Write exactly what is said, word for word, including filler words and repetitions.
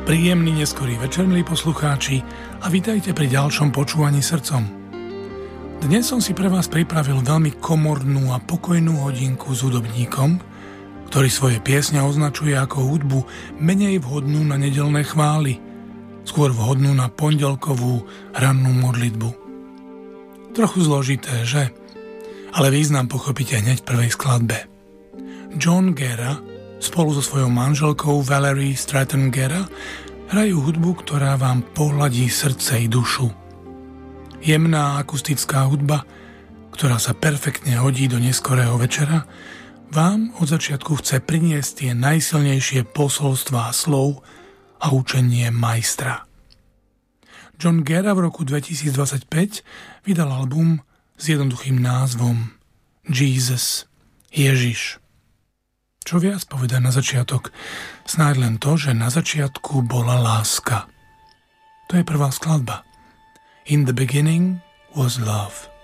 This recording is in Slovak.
Príjemný neskorý večer, milí poslucháči, a vítajte pri ďalšom počúvaní srdcom. Dnes som si pre vás pripravil veľmi komornú a pokojnú hodinku s hudobníkom, ktorý svoje piesne označuje ako hudbu menej vhodnú na nedeľné chvály, skôr vhodnú na pondelkovú rannú modlitbu. Trochu zložité, že? Ale význam pochopíte hneď v prvej skladbe. John Guerra spolu so svojou manželkou Valerie Stratton Guerra hrajú hudbu, ktorá vám pohľadí srdce i dušu. Jemná akustická hudba, ktorá sa perfektne hodí do neskorého večera, vám od začiatku chce priniesť tie najsilnejšie posolstvá slov a učenie majstra. John Guerra v roku dvetisícdvadsaťpäť vydal album s jednoduchým názvom Jesus, Ježiš. Čo viac povedať na začiatok? Snáď len to, že na začiatku bola láska. To je prvá skladba. In the beginning was love.